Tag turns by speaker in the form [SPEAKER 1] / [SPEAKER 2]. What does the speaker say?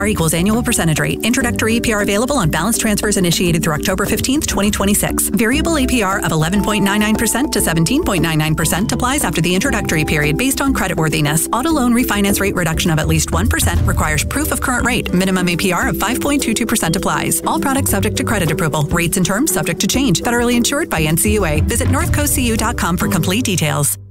[SPEAKER 1] equals annual percentage rate. Introductory APR available on balance transfers initiated through October 15th, 2026. Variable APR of 11.99% to 17.99% applies after the introductory period based on creditworthiness. Auto loan refinance rate reduction of at least 1% requires proof of current rate. Minimum APR of 5.22% applies. All products subject to credit approval. Rates and terms subject to change. Federally insured by NCUA. Visit northcoastcu.com for complete details.